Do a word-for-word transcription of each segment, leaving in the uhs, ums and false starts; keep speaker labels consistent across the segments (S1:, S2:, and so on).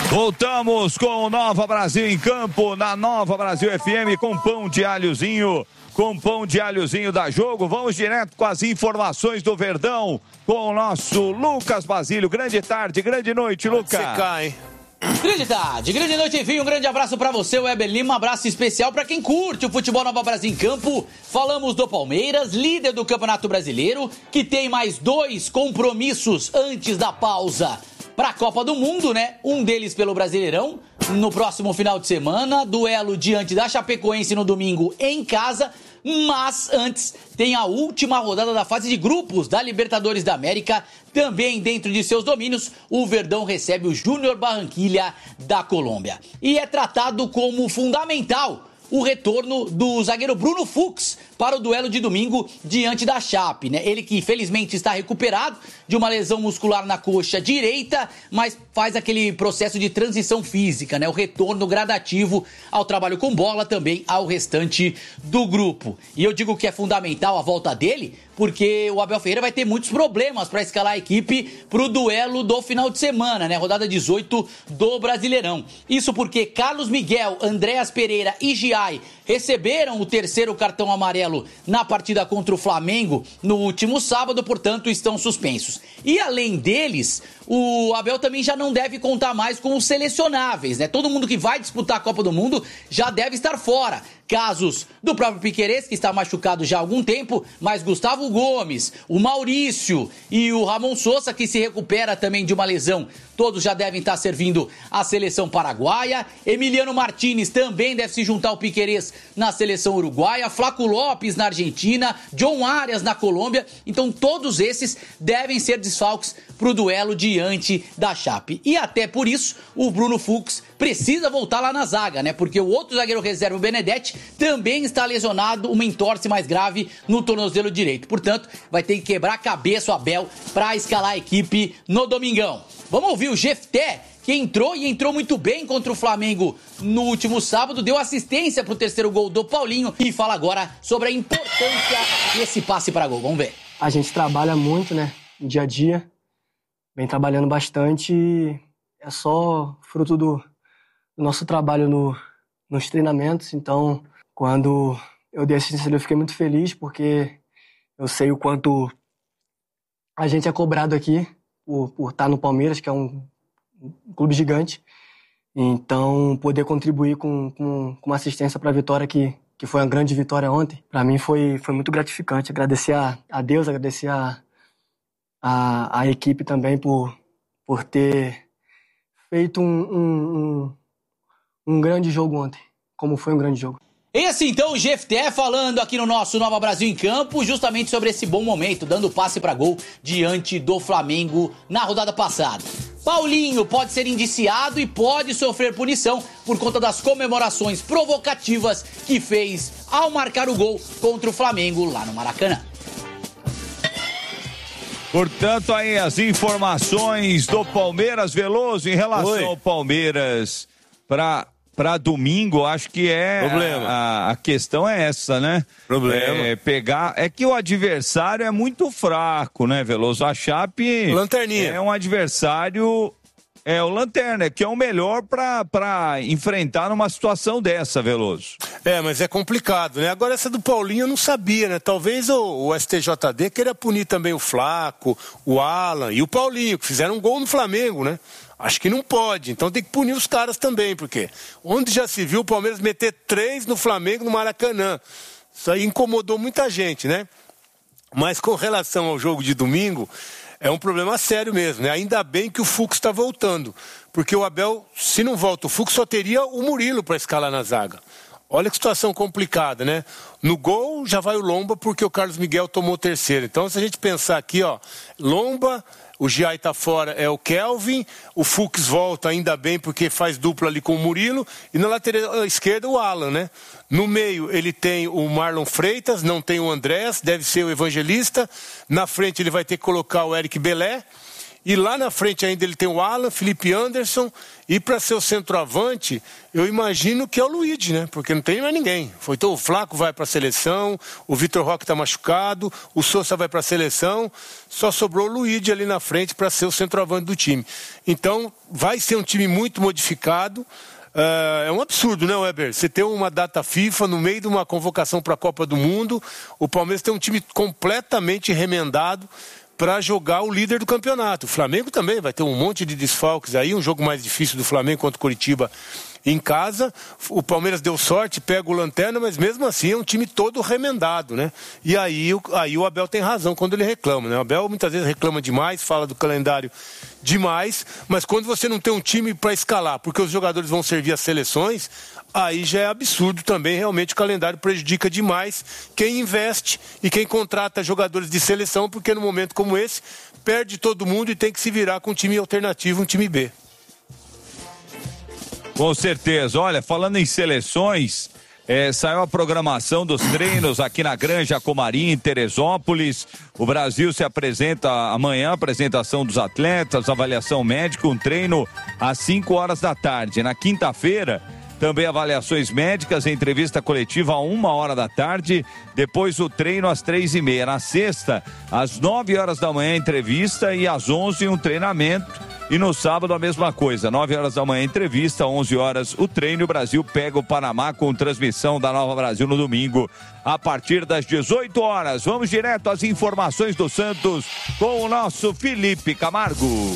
S1: Voltamos com o Nova Brasil em campo, na Nova Brasil F M, com pão de alhozinho, com pão de alhozinho da Jogo. Vamos direto com as informações do Verdão, com o nosso Lucas Basílio. Grande tarde, grande noite, Lucas.
S2: Você cai.
S3: Grande tarde, grande noite, enfim, um grande abraço pra você, Weber Lima, um abraço especial pra quem curte o futebol Nova Brasil em campo. Falamos do Palmeiras, líder do Campeonato Brasileiro, que tem mais dois compromissos antes da pausa pra Copa do Mundo, né? Um deles pelo Brasileirão, no próximo final de semana, duelo diante da Chapecoense no domingo em casa. Mas antes tem a última rodada da fase de grupos da Libertadores da América. Também dentro de seus domínios, o Verdão recebe o Júnior Barranquilla da Colômbia. E é tratado como fundamental o retorno do zagueiro Bruno Fux para o duelo de domingo diante da Chape, né? Ele que felizmente está recuperado de uma lesão muscular na coxa direita, mas faz aquele processo de transição física, né? O retorno gradativo ao trabalho com bola, também ao restante do grupo. E eu digo que é fundamental a volta dele, porque o Abel Ferreira vai ter muitos problemas para escalar a equipe para o duelo do final de semana, né? Rodada dezoito do Brasileirão. Isso porque Carlos Miguel, Andréas Pereira e Giai receberam o terceiro cartão amarelo na partida contra o Flamengo no último sábado, portanto estão suspensos. E além deles, o Abel também já não deve contar mais com os selecionáveis, né? Todo mundo que vai disputar a Copa do Mundo já deve estar fora. Casos do próprio Piquerez, que está machucado já há algum tempo, mas Gustavo Gomes, o Maurício e o Ramon Sosa, que se recupera também de uma lesão, todos já devem estar servindo à seleção paraguaia. Emiliano Martínez também deve se juntar ao Piquerez na seleção uruguaia, Flaco Lopes na Argentina, John Arias na Colômbia. Então todos esses devem ser desfalques para o duelo diante da Chape. E até por isso o Bruno Fux precisa voltar lá na zaga, né? Porque o outro zagueiro reserva, o Benedetti, também está lesionado, uma entorse mais grave no tornozelo direito. Portanto, vai ter que quebrar a cabeça o Abel para escalar a equipe no domingão. Vamos ouvir o Jefté, que entrou e entrou muito bem contra o Flamengo no último sábado, deu assistência para o terceiro gol do Paulinho e fala agora sobre a importância desse passe para gol. Vamos ver.
S4: A gente trabalha muito, né, no dia a dia, vem trabalhando bastante e é só fruto do, do nosso trabalho no, nos treinamentos. Então, quando eu dei assistência, eu fiquei muito feliz porque eu sei o quanto a gente é cobrado aqui por, por estar no Palmeiras, que é um um clube gigante. Então, poder contribuir com, com, com uma assistência para a vitória, que, que foi uma grande vitória ontem, para mim foi, foi muito gratificante. Agradecer a, a Deus, agradecer a, a, a equipe também por, por ter feito um, um, um, um grande jogo ontem, como foi um grande jogo.
S3: Esse então, o Jefté falando aqui no nosso Nova Brasil em Campo, justamente sobre esse bom momento, dando passe para gol diante do Flamengo na rodada passada. Paulinho pode ser indiciado e pode sofrer punição por conta das comemorações provocativas que fez ao marcar o gol contra o Flamengo lá no Maracanã.
S1: Portanto, aí as informações do Palmeiras. Veloso, em relação Oi. ao Palmeiras para para domingo, acho que é a, a questão é essa, né?
S2: Problema.
S1: É pegar, é que o adversário é muito fraco, né, Veloso? A Chape
S2: Lanterninha.
S1: é um adversário, é o Lanterna, que é o melhor para enfrentar numa situação dessa, Veloso.
S2: É, mas é complicado, né? Agora essa do Paulinho eu não sabia, né? Talvez o, o S T J D queira punir também o Flaco, o Alan e o Paulinho, que fizeram um gol no Flamengo, né? Acho que não pode, então tem que punir os caras também, porque onde já se viu o Palmeiras meter três no Flamengo, no Maracanã. Isso aí incomodou muita gente, né? Mas com relação ao jogo de domingo, é um problema sério mesmo, né? Ainda bem que o Fux está voltando, porque o Abel, se não volta o Fux, só teria o Murilo para escalar na zaga. Olha que situação complicada, né? No gol já vai o Lomba, porque o Carlos Miguel tomou o terceiro. Então, se a gente pensar aqui, ó, Lomba, o Giai tá fora, é o Kelvin, o Fux volta ainda bem, porque faz dupla ali com o Murilo, e na lateral esquerda o Alan, né? No meio ele tem o Marlon Freitas, não tem o Andrés, deve ser o Evangelista. Na frente ele vai ter que colocar o Eric Belé. E lá na frente ainda ele tem o Alan, Felipe Anderson, e para ser o centroavante, eu imagino que é o Luigi, né? Porque não tem mais ninguém. Foi, então, o Flaco vai para a seleção, o Vitor Roque está machucado, o Sousa vai para a seleção, só sobrou o Luigi ali na frente para ser o centroavante do time. Então, vai ser um time muito modificado. Uh, é um absurdo, né, Weber? Você ter uma data FIFA no meio de uma convocação para a Copa do Mundo, o Palmeiras tem um time completamente remendado para jogar o líder do campeonato. O Flamengo também vai ter um monte de desfalques aí, um jogo mais difícil do Flamengo contra o Coritiba em casa. O Palmeiras deu sorte, pega o Lanterna, mas mesmo assim é um time todo remendado, né? E aí, aí o Abel tem razão quando ele reclama, né? O Abel muitas vezes reclama demais, fala do calendário demais, mas quando você não tem um time para escalar, porque os jogadores vão servir as seleções, aí já é absurdo também. Realmente o calendário prejudica demais quem investe e quem contrata jogadores de seleção, porque no momento como esse, perde todo mundo e tem que se virar com um time alternativo, um time B.
S1: Com certeza. Olha, falando em seleções, é, saiu a programação dos treinos aqui na Granja Comarim, em Teresópolis. O Brasil se apresenta amanhã, apresentação dos atletas, avaliação médica, um treino às cinco horas da tarde. Na quinta-feira, também avaliações médicas, entrevista coletiva a uma hora da tarde, depois o treino às três e meia. Na sexta, às nove horas da manhã, entrevista, e às onze, um treinamento. E no sábado a mesma coisa, nove horas da manhã entrevista, onze horas o treino. O Brasil pega o Panamá com transmissão da Nova Brasil no domingo, a partir das dezoito horas. Vamos direto às informações do Santos com o nosso Felipe Camargo.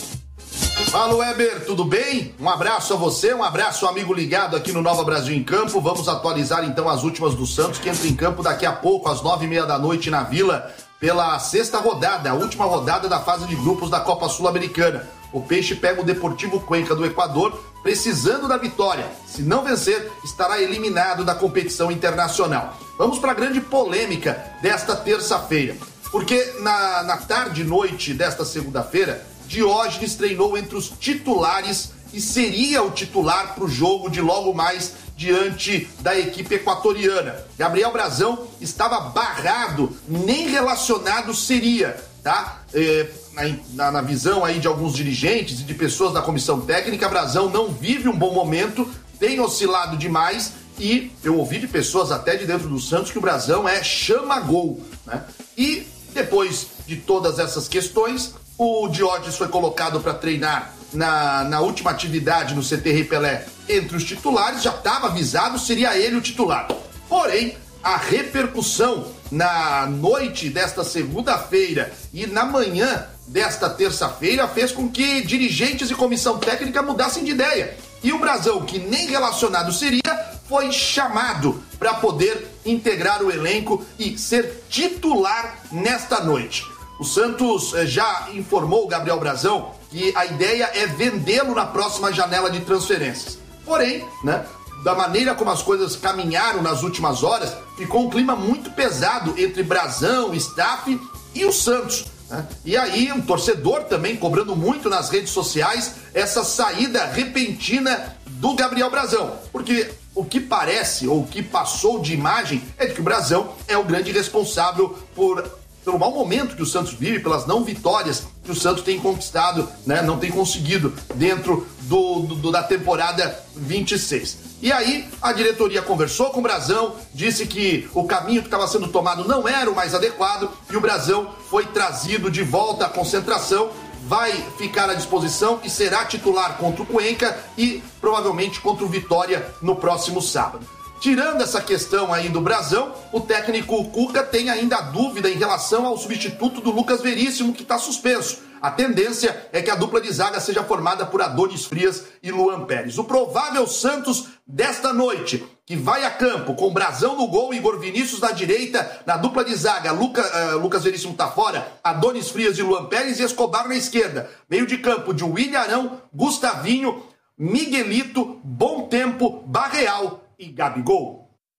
S5: Fala, Weber, tudo bem? Um abraço a você, um abraço ao amigo ligado aqui no Nova Brasil em Campo. Vamos atualizar então as últimas do Santos, que entra em campo daqui a pouco, às nove e meia da noite na Vila, pela sexta rodada, a última rodada da fase de grupos da Copa Sul-Americana. O Peixe pega o Deportivo Cuenca do Equador, precisando da vitória. Se não vencer, estará eliminado da competição internacional. Vamos para a grande polêmica desta terça-feira, porque na, na tarde e noite desta segunda-feira, Diógenes treinou entre os titulares e seria o titular para o jogo de logo mais diante da equipe equatoriana. Gabriel Brazão estava barrado, nem relacionado seria, tá? É, na, na visão aí de alguns dirigentes e de pessoas da comissão técnica, Brazão não vive um bom momento, tem oscilado demais, e eu ouvi de pessoas até de dentro do Santos que o Brazão é chama-gol, né? E depois de todas essas questões, o Diógenes foi colocado para treinar na, na última atividade no C T Rei Pelé entre os titulares, já estava avisado, seria ele o titular. Porém, a repercussão na noite desta segunda-feira e na manhã desta terça-feira fez com que dirigentes e comissão técnica mudassem de ideia. E o Brazão, que nem relacionado seria, foi chamado para poder integrar o elenco e ser titular nesta noite. O Santos já informou o Gabriel Brazão que a ideia é vendê-lo na próxima janela de transferências. Porém, né, da maneira como as coisas caminharam nas últimas horas, ficou um clima muito pesado entre Brazão, staff e o Santos, né? E aí um torcedor também cobrando muito nas redes sociais essa saída repentina do Gabriel Brazão, porque o que parece, ou o que passou de imagem, é de que o Brazão é o grande responsável por... pelo mau momento que o Santos vive, pelas não vitórias que o Santos tem conquistado, né, não tem conseguido dentro do, do, da temporada vinte e seis. E aí a diretoria conversou com o Brazão, disse que o caminho que estava sendo tomado não era o mais adequado, e o Brazão foi trazido de volta à concentração, vai ficar à disposição e será titular contra o Cuenca e provavelmente contra o Vitória no próximo sábado. Tirando essa questão aí do Brazão, o técnico Cuca tem ainda a dúvida em relação ao substituto do Lucas Veríssimo, que está suspenso. A tendência é que a dupla de zaga seja formada por Adonis Frias e Luan Pérez. O provável Santos desta noite, que vai a campo com Brazão no gol, Igor Vinícius na direita, na dupla de zaga, Luca, uh, Lucas Veríssimo tá fora, Adonis Frias e Luan Pérez, e Escobar na esquerda. Meio de campo de William Arão, Gustavinho, Miguelito, Bom Tempo, Barreal e Gabigol.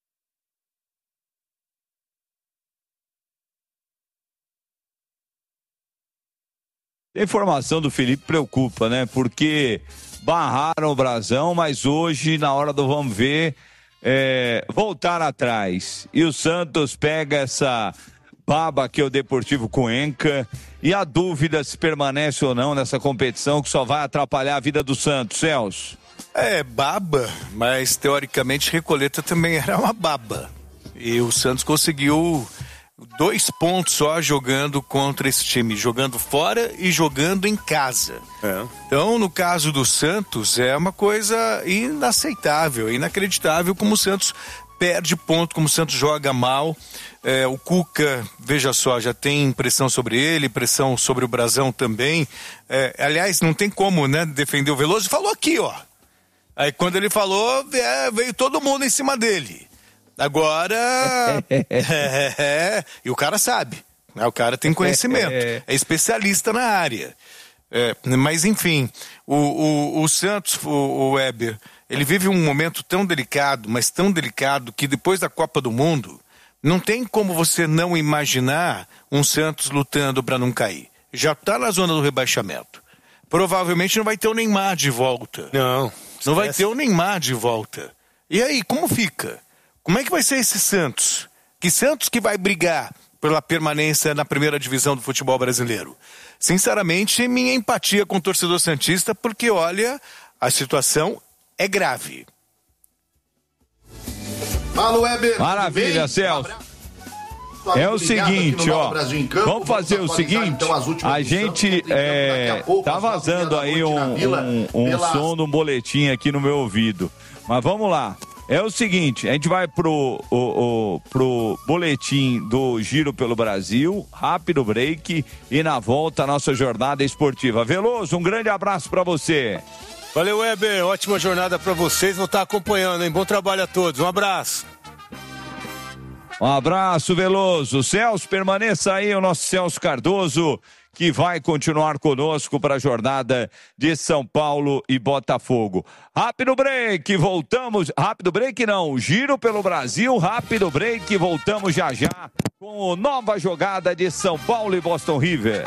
S1: A informação do Felipe preocupa, né? Porque barraram o Brazão, mas hoje, na hora do vamos ver, é, voltar atrás. E o Santos pega essa baba que é o Deportivo Cuenca. E a dúvida se permanece ou não nessa competição que só vai atrapalhar a vida do Santos, Celso.
S6: É, baba, mas teoricamente Recoleta também era uma baba. E o Santos conseguiu dois pontos só jogando contra esse time, jogando fora e jogando em casa. É. Então, no caso do Santos, é uma coisa inaceitável, inacreditável como o Santos perde ponto, como o Santos joga mal. É, o Cuca, veja só, já tem pressão sobre ele, pressão sobre o Brasão também. É, aliás, não tem como, né, defender o Veloso. Falou aqui, ó. Aí quando ele falou, é, veio todo mundo em cima dele. Agora, é, é, e o cara sabe, né? O cara tem conhecimento, é especialista na área. É, mas enfim, o, o, o Santos, o, o Weber, ele vive um momento tão delicado, mas tão delicado, que depois da Copa do Mundo, não tem como você não imaginar um Santos lutando para não cair. Já está na zona do rebaixamento. Provavelmente não vai ter o Neymar de volta.
S2: Não.
S6: Não vai ter o Neymar de volta. E aí, como fica? Como é que vai ser esse Santos? Que Santos que vai brigar pela permanência na primeira divisão do futebol brasileiro? Sinceramente, minha empatia com o torcedor santista, porque, olha, a situação é grave.
S5: Fala, Weber.
S1: Maravilha, Celso. É o seguinte, ó, vamos fazer o seguinte, a gente é, tá vazando aí um, um, um som de um boletim aqui no meu ouvido, mas vamos lá. É o seguinte, a gente vai pro, o, o, pro boletim do Giro pelo Brasil, rápido break e na volta a nossa jornada esportiva. Veloso, um grande abraço pra você.
S2: Valeu, Weber, ótima jornada pra vocês, vou estar acompanhando, hein? Bom trabalho a todos, um abraço.
S1: Um abraço, Veloso. Celso, permaneça aí, o nosso Celso Cardoso, que vai continuar conosco para a jornada de São Paulo e Botafogo. Rápido break, voltamos. Rápido break não, Giro pelo Brasil, rápido break, voltamos já já com a nova jogada de São Paulo e Boston River.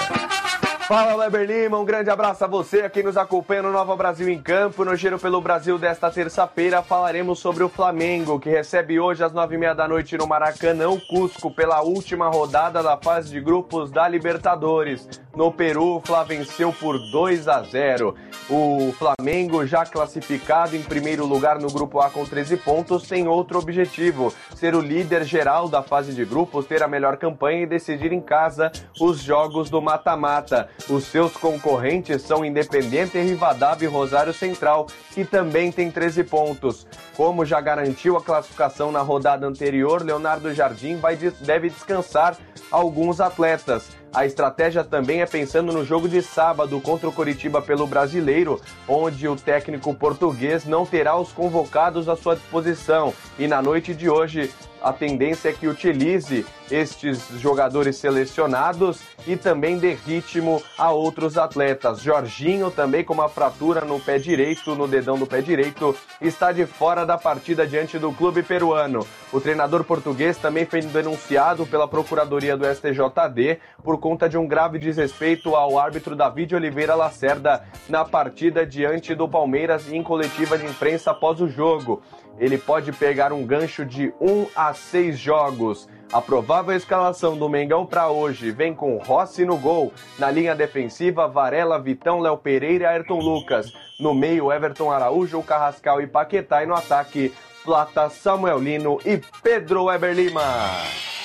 S7: Fala, Weber Lima, um grande abraço a você, a quem nos acompanha no Nova Brasil em Campo. No Giro pelo Brasil desta terça-feira falaremos sobre o Flamengo, que recebe hoje às nove e meia da noite no Maracanã o Cusco pela última rodada da fase de grupos da Libertadores. No Peru, o Fla venceu por dois a zero. O Flamengo, já classificado em primeiro lugar no Grupo A com treze pontos, tem outro objetivo: ser o líder geral da fase de grupos, ter a melhor campanha e decidir em casa os jogos do mata-mata. Os seus concorrentes são Independiente, Rivadavia e Rosário Central, que também tem treze pontos. Como já garantiu a classificação na rodada anterior, Leonardo Jardim vai, deve descansar alguns atletas. A estratégia também é pensando no jogo de sábado contra o Coritiba pelo Brasileiro, onde o técnico português não terá os convocados à sua disposição. E na noite de hoje, a tendência é que utilize estes jogadores selecionados e também dê ritmo a outros atletas. Jorginho, também com uma fratura no pé direito, no dedão do pé direito, está de fora da partida diante do clube peruano. O treinador português também foi denunciado pela Procuradoria do S T J D por conta de um grave desrespeito ao árbitro David Oliveira Lacerda na partida diante do Palmeiras e em coletiva de imprensa após o jogo. Ele pode pegar um gancho de um a seis jogos. A provável escalação do Mengão para hoje vem com Rossi no gol. Na linha defensiva, Varela, Vitão, Léo Pereira e Ayrton Lucas. No meio, Everton Araújo, Carrascal e Paquetá. E no ataque, Plata, Samuel Lino e Pedro Weber Lima.